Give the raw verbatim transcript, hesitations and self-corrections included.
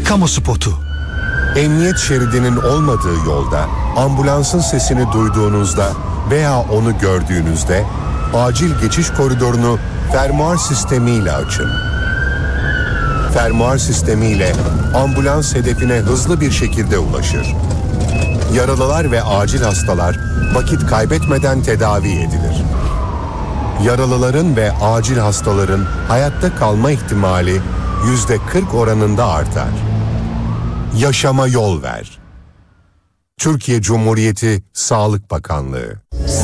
Kamu spotu. Emniyet şeridinin olmadığı yolda ambulansın sesini duyduğunuzda veya onu gördüğünüzde acil geçiş koridorunu fermuar sistemiyle açın. Fermuar sistemiyle ambulans hedefine hızlı bir şekilde ulaşır. Yaralılar ve acil hastalar vakit kaybetmeden tedavi edilir. Yaralıların ve acil hastaların hayatta kalma ihtimali yüzde kırk oranında artar. Yaşama yol ver. Türkiye Cumhuriyeti Sağlık Bakanlığı.